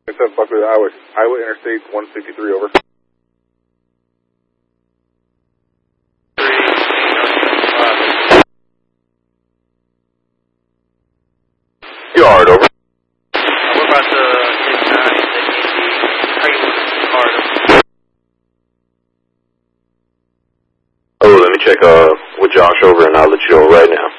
27 Buckley, Iowa Interstate 163, over. Yard, over. What about the 9 card? Oh, let me check with Josh over, and I'll let you know right now.